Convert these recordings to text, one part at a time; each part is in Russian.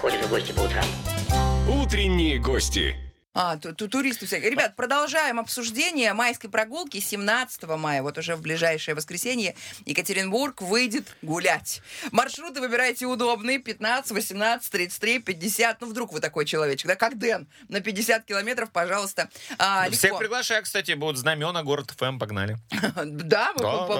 ходят в гости по утрам. Утренние гости. Туристы всякие. Ребят, продолжаем обсуждение майской прогулки 17 мая. Вот уже в ближайшее воскресенье Екатеринбург выйдет гулять. Маршруты выбирайте удобные. 15, 18, 33, 50. Ну, вдруг вы такой человечек, да? Как Дэн. На 50 километров, пожалуйста. Всех приглашаю, кстати, будут знамена, город ФМ, погнали. Да?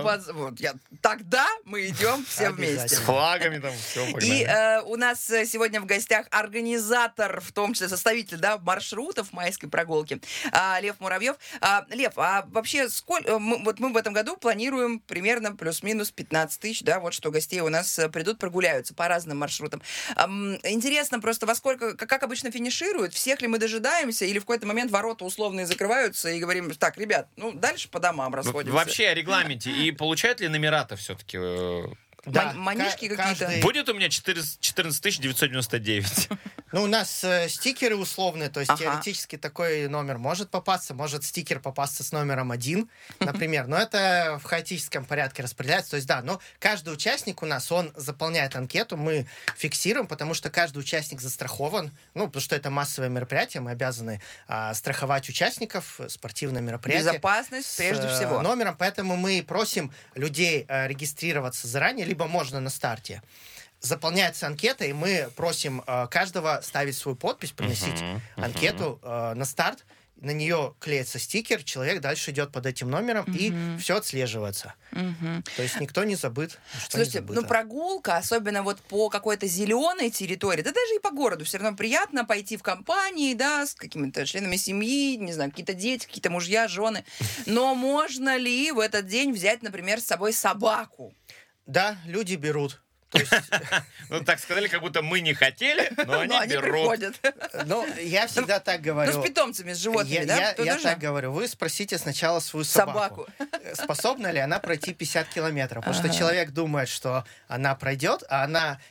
Тогда мы идем все вместе. С флагами там, все, И погнали. у нас сегодня в гостях организатор, в том числе составитель, да, маршрутов майской прогулки, Лев Муравьев. Лев, а вообще мы в этом году планируем примерно плюс-минус 15 тысяч, да, вот что гостей у нас придут, прогуляются по разным маршрутам. Интересно просто, во сколько, как обычно финишируют, всех ли мы дожидаемся, или в какой-то момент ворота условные закрываются и говорим, так, ребят, ну, дальше по домам расходимся. Вообще о регламенте. И получают ли номера-то все-таки? Да, манишки какие-то. Будет у меня 14 999. Ну, у нас стикеры условные, то есть теоретически такой номер может попасться, может стикер попасться с номером 1, например, но это в хаотическом порядке распределяется, то есть да, но каждый участник у нас, он заполняет анкету, мы фиксируем, потому что каждый участник застрахован, ну, потому что это массовое мероприятие, мы обязаны страховать участников, спортивное мероприятие. Безопасность прежде всего. Номером, поэтому мы просим людей регистрироваться заранее, либо можно на старте. Заполняется анкета, и мы просим каждого ставить свою подпись, приносить анкету на старт. На нее клеится стикер, человек дальше идет под этим номером, и все отслеживается. То есть никто не забыт. Слушайте, ну прогулка, особенно вот по какой-то зеленой территории, да даже и по городу, все равно приятно пойти в компании, да, с какими-то членами семьи, не знаю, какие-то дети, какие-то мужья, жены. Но можно ли в этот день взять, например, с собой собаку? Да, люди берут. Ну, так сказали, как будто мы не хотели, но они берут. Приходят. Ну, я всегда так говорю. Ну, с питомцами, с животными, да? Я так говорю. Вы спросите сначала свою собаку. Способна ли она пройти 50 километров? Потому что человек думает, что она пройдет, а она